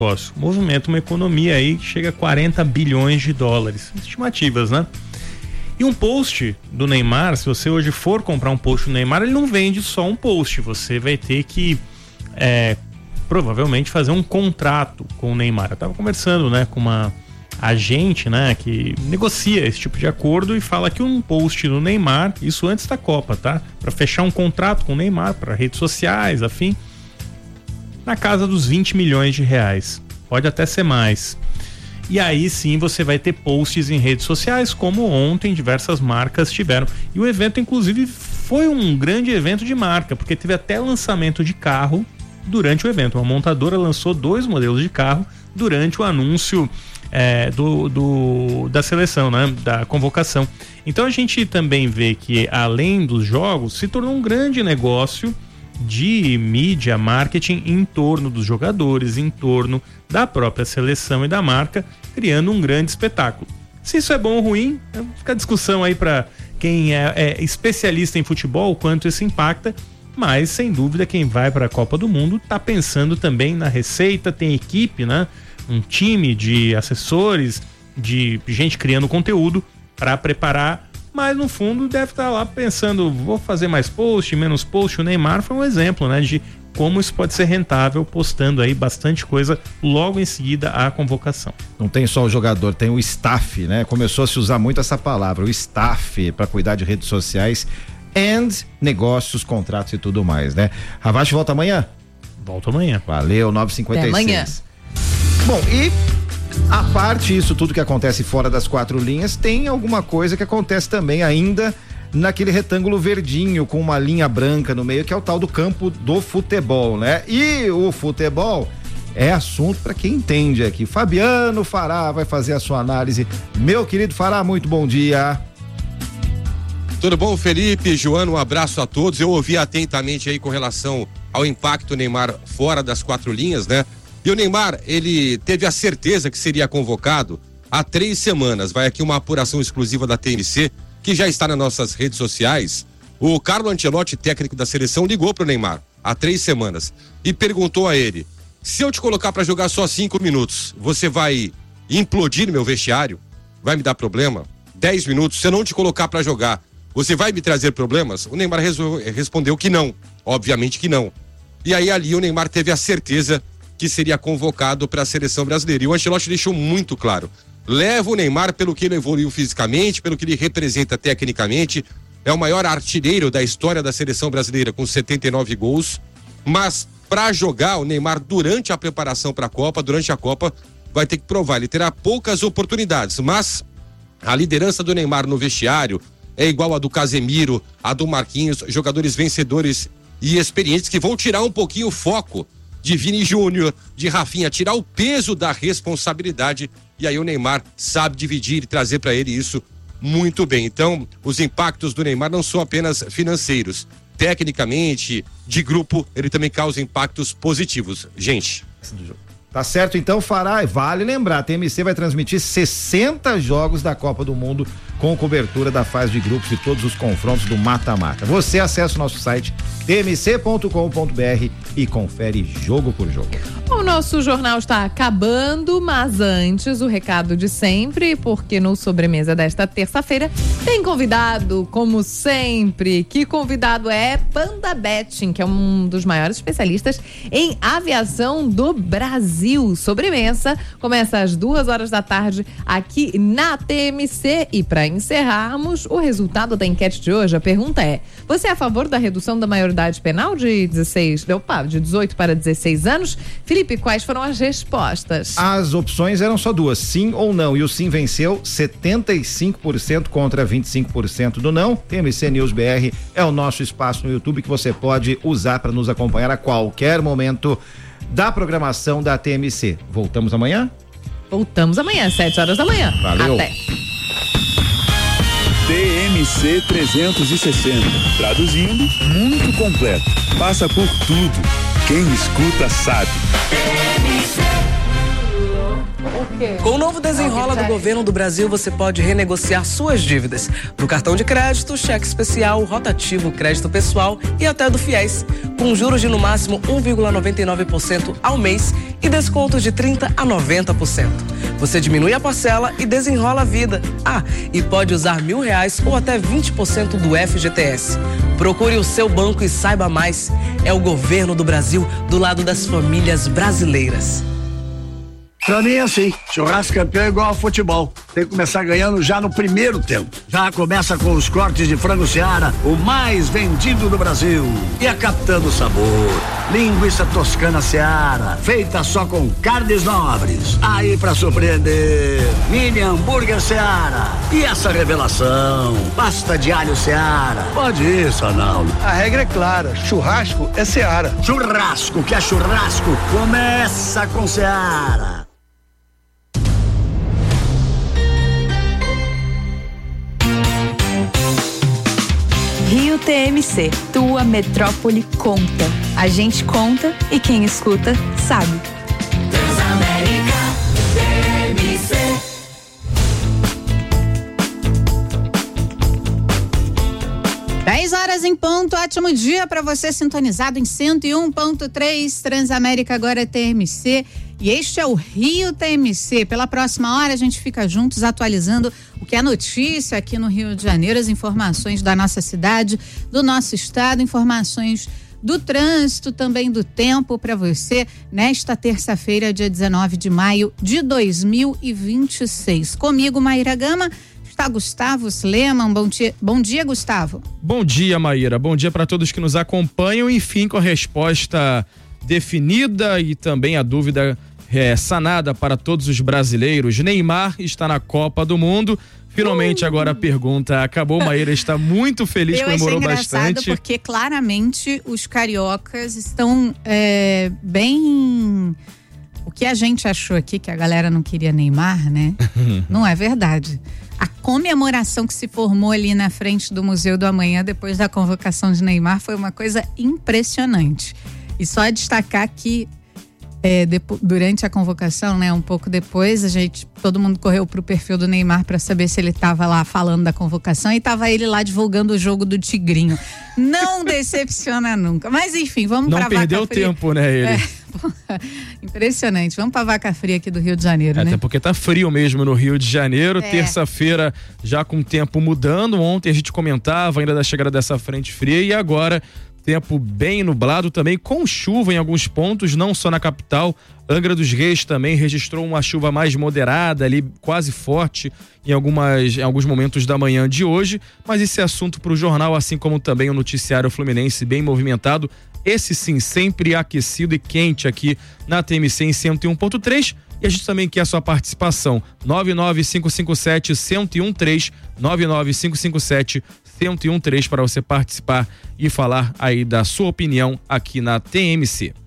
negócio. Movimenta uma economia aí que chega a 40 bilhões de dólares. Estimativas, né? E um post do Neymar, se você hoje for comprar um post do Neymar, ele não vende só um post. Você vai ter que provavelmente fazer um contrato com o Neymar. Eu tava conversando, né, com uma agente, né, que negocia esse tipo de acordo e fala que um post do Neymar, isso antes da Copa, tá? Para fechar um contrato com o Neymar para redes sociais, afim, na casa dos 20 milhões de reais. Pode até ser mais. E aí sim você vai ter posts em redes sociais, como ontem diversas marcas tiveram. E o evento, inclusive, foi um grande evento de marca, porque teve até lançamento de carro durante o evento. Uma montadora lançou 2 modelos de carro durante o anúncio da seleção, né? Da convocação. Então a gente também vê que, além dos jogos, se tornou um grande negócio de mídia, marketing em torno dos jogadores, em torno da própria seleção e da marca, criando um grande espetáculo. Se isso é bom ou ruim, fica a discussão aí para quem é especialista em futebol, quanto isso impacta, mas sem dúvida quem vai para a Copa do Mundo está pensando também na receita, tem equipe, né? Um time de assessores, de gente criando conteúdo para preparar, mas no fundo deve estar lá pensando, vou fazer mais post, menos post. O Neymar foi um exemplo, né, de como isso pode ser rentável, postando aí bastante coisa logo em seguida à convocação. Não tem só o jogador, tem o staff, né? Começou a se usar muito essa palavra, o staff, para cuidar de redes sociais and negócios, contratos e tudo mais, né? Ravache volta amanhã? Volta amanhã. Valeu, 9h56. Até amanhã. Bom, e a parte isso tudo que acontece fora das 4 linhas, tem alguma coisa que acontece também ainda naquele retângulo verdinho com uma linha branca no meio, que é o tal do campo do futebol, né? E o futebol é assunto para quem entende aqui. Fabiano Fará vai fazer a sua análise. Meu querido Fará, muito bom dia. Tudo bom, Felipe, Joana, um abraço a todos. Eu ouvi atentamente aí com relação ao impacto do Neymar fora das 4 linhas, né? E o Neymar, ele teve a certeza que seria convocado há 3 semanas. Vai aqui uma apuração exclusiva da TMC, que já está nas nossas redes sociais. O Carlo Ancelotti, técnico da seleção, ligou pro Neymar há 3 semanas e perguntou a ele: se eu te colocar para jogar só 5 minutos, você vai implodir meu vestiário? Vai me dar problema? 10 minutos, se eu não te colocar para jogar, você vai me trazer problemas? O Neymar respondeu que não, obviamente que não. E aí ali o Neymar teve a certeza que seria convocado para a seleção brasileira. E o Ancelotti deixou muito claro: leva o Neymar pelo que ele evoluiu fisicamente, pelo que ele representa tecnicamente. É o maior artilheiro da história da seleção brasileira, com 79 gols. Mas para jogar o Neymar durante a preparação para a Copa, durante a Copa, vai ter que provar. Ele terá poucas oportunidades, mas a liderança do Neymar no vestiário é igual a do Casemiro, a do Marquinhos, jogadores vencedores e experientes que vão tirar um pouquinho o foco de Vini Júnior, de Rafinha, tirar o peso da responsabilidade. E aí o Neymar sabe dividir e trazer para ele isso muito bem. Então, os impactos do Neymar não são apenas financeiros. Tecnicamente, de grupo, ele também causa impactos positivos. Gente. Tá certo, então, Fará. Vale lembrar, a TMC vai transmitir 60 jogos da Copa do Mundo com cobertura da fase de grupos e todos os confrontos do mata-mata. Você acessa o nosso site tmc.com.br e confere jogo por jogo. O nosso jornal está acabando, mas antes o recado de sempre, porque no Sobremesa desta terça-feira tem convidado, como sempre. Que convidado é? Panda Betting, que é um dos maiores especialistas em aviação do Brasil. Sobremesa começa às 2h da tarde aqui na TMC. E para encerrarmos, o resultado da enquete de hoje, a pergunta é: você é a favor da redução da maioridade penal de 18 para 16 anos? Felipe, quais foram as respostas? As opções eram só 2, sim ou não, e o sim venceu 75% contra 25% do não. TMC News BR é o nosso espaço no YouTube que você pode usar para nos acompanhar a qualquer momento da programação da TMC. Voltamos amanhã? Voltamos amanhã, 7h da manhã. Valeu. Até. TMC 360. Traduzindo, muito completo. Passa por tudo. Quem escuta sabe. quê? Com o novo Desenrola do Governo do Brasil, você pode renegociar suas dívidas do cartão de crédito, cheque especial, rotativo, crédito pessoal e até do FIES, com juros de no máximo 1,99% ao mês e descontos de 30% a 90%. Você diminui a parcela e desenrola a vida. E pode usar R$1.000 ou até 20% do FGTS. Procure o seu banco e saiba mais. É o governo do Brasil do lado das famílias brasileiras. Pra mim é assim, churrasco campeão é igual ao futebol, tem que começar ganhando já no primeiro tempo. Já começa com os cortes de frango Seara, o mais vendido do Brasil. E a Capitã do Sabor, linguiça toscana Seara, feita só com carnes nobres. Aí pra surpreender, mini hambúrguer Seara. E essa revelação, pasta de alho Seara. Pode ir, Sanaldo. A regra é clara, churrasco é Seara. Churrasco que é churrasco, começa com Seara. Rio TMC, tua metrópole conta. A gente conta e quem escuta sabe. Transamérica TMC. Horas em ponto, ótimo dia para você sintonizado em 101.3 Transamérica agora TMC. E este é o Rio TMC. Pela próxima hora a gente fica juntos atualizando o que é notícia aqui no Rio de Janeiro, as informações da nossa cidade, do nosso estado, informações do trânsito, também do tempo para você nesta terça-feira, dia 19 de maio de 2026. Comigo, Maíra Gama, está Gustavo Sleman. Bom dia, Gustavo. Bom dia, Maíra. Bom dia para todos que nos acompanham. Enfim, com a resposta definida e também a dúvida sanada para todos os brasileiros. Neymar está na Copa do Mundo. Finalmente agora a pergunta acabou. Maíra está muito feliz, comemorou bastante. Eu achei engraçado porque claramente os cariocas estão bem... O que a gente achou aqui que a galera não queria Neymar, né? Não é verdade. A comemoração que se formou ali na frente do Museu do Amanhã depois da convocação de Neymar foi uma coisa impressionante. E só destacar que durante a convocação, né, um pouco depois, todo mundo correu pro perfil do Neymar para saber se ele estava lá falando da convocação, e estava ele lá divulgando o jogo do Tigrinho. Não decepciona nunca. Mas enfim, vamos para a Vaca Fria. Não perdeu tempo, né, ele? Impressionante. Vamos para a Vaca Fria aqui do Rio de Janeiro, né? Até porque tá frio mesmo no Rio de Janeiro. Terça-feira já com o tempo mudando. Ontem a gente comentava ainda da chegada dessa frente fria e agora tempo bem nublado também, com chuva em alguns pontos, não só na capital. Angra dos Reis também registrou uma chuva mais moderada ali, quase forte em alguns momentos da manhã de hoje, mas esse assunto para o jornal, assim como também o noticiário fluminense bem movimentado, esse sim sempre aquecido e quente aqui na TMC em 101.3. E a gente também quer a sua participação, 99557-1013, 99557-1013 para você participar e falar aí da sua opinião aqui na TMC.